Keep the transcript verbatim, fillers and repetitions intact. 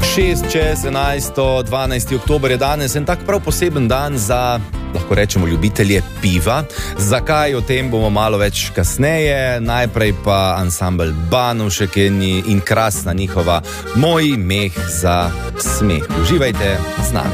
šest čez enajsto, dvanajsti oktober je danes en tak prav poseben dan za, lahko rečemo, ljubitelje piva. Zakaj, o tem bomo malo več kasneje. Najprej pa ansambel Banušek in krasna njihova Moj meh za smeh. Uživajte z nami.